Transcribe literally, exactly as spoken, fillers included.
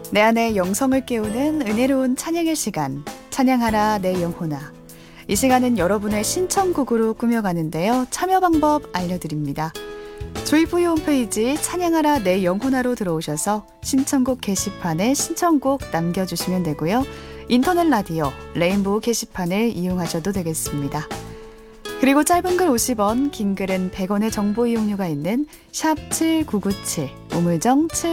내 안에 영성을 깨우는 은혜로운 찬양의 시간, 찬양하라 내 영혼아. 이 시간은 여러분의 신청곡으로 꾸며가는데요. 참여 방법 알려드립니다. 조이브이 홈페이지 찬양하라 내 영혼아로 들어오셔서 신청곡 게시판에 신청곡 남겨주시면 되고요. 인터넷 라디오 레인보우 게시판을 이용하셔도 되겠습니다. 그리고 짧은 글 오십 원, 긴 글은 백 원의 정보 이용료가 있는 샵 칠구구칠, 우물정 칠